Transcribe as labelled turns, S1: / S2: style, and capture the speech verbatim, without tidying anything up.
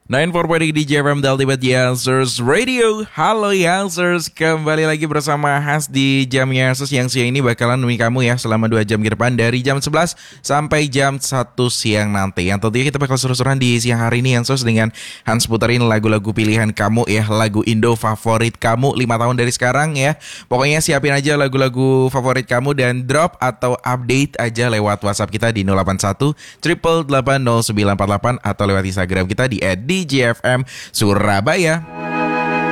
S1: sembilan puluh empat di J F M The Ultimate Youngsters Radio. Halo Youngsters, kembali lagi bersama Has di Jam Youngsters yang siang ini bakalan nemenin kamu ya selama dua jam ke depan dari jam sebelas sampai jam satu siang nanti. Yang tentunya kita bakal seru-seruan di siang hari ini Youngsters dengan Hans puterin lagu-lagu pilihan kamu ya, lagu Indo favorit kamu lima tahun dari sekarang ya. Pokoknya siapin aja lagu-lagu favorit kamu dan drop atau update aja lewat WhatsApp kita di nol delapan satu delapan delapan delapan nol sembilan empat delapan atau lewat Instagram kita di et d j f m Surabaya.